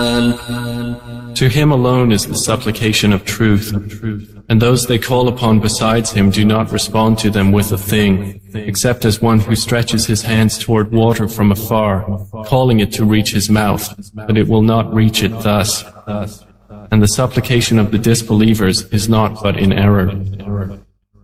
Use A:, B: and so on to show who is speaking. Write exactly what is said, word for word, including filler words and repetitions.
A: To him alone is the supplication of truth, and those they call upon besides him do not respond to them with a thing, except as one who stretches his hands toward water from afar, calling it to reach his mouth, but it will not reach it thus. And the supplication of the disbelievers is not but in error.